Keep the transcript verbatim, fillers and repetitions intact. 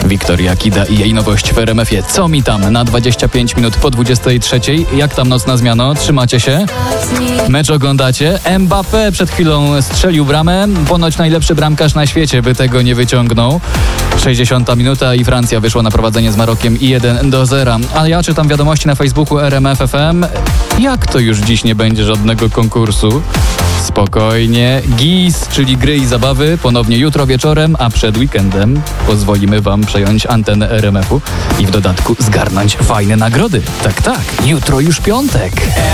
Wiktoria Kida i jej nowość w R M F-ie. Co mi tam na dwadzieścia pięć minut po dwudziestej trzeciej? Jak tam noc na zmiano? Trzymacie się? Mecz oglądacie? Mbappé przed chwilą strzelił bramę. Ponoć najlepszy bramkarz na świecie by tego nie wyciągnął. sześćdziesiąta minuta i Francja wyszła na prowadzenie z Marokiem i jeden do zera. A ja czytam wiadomości na Facebooku R M F F M. Jak to już dziś nie będzie żadnego konkursu? Spokojnie. G I S, czyli gry i zabawy, ponownie jutro wieczorem, a przed weekendem pozwolimy wam przejąć antenę R M F-u i w dodatku zgarnąć fajne nagrody. Tak, tak, jutro już piątek.